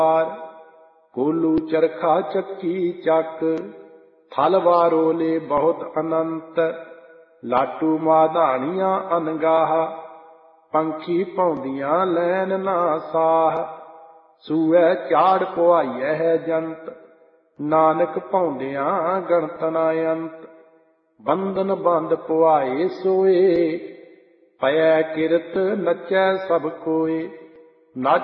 ਕੋਲੂ ਚਰਖਾ ਚੱਕੀ ਚੱਕ, ਥਲ ਵਾਰੋਲੇ ਬਹੁਤ ਅਨੰਤ। ਲਾਟੂ ਮਾਧਾਣੀਆਂ ਅਨਗਾਹ, ਪੰਖੀ ਪਾਉਂਦੀਆਂ ਲੈਨ ਨਾ ਸਾਹ। ਸੂਐ ਝਾੜ ਪੁਆਈਐ ਹੈ ਜੰਤ, ਨਾਨਕ ਪਾਉਂਦਿਆਂ ਗਣਤ ਨਾ ਅੰਤ। ਬੰਧਨ ਬੰਦ ਪੁਆਏ ਸੋਏ, ਪਇਐ ਕਿਰਤ ਨਚੈ ਸਭ ਕੋਏ।